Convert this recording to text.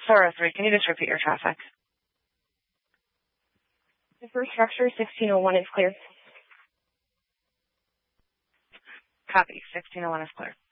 403, can you just repeat your traffic? The first structure, 1601, is clear. Copy. 1601 is clear.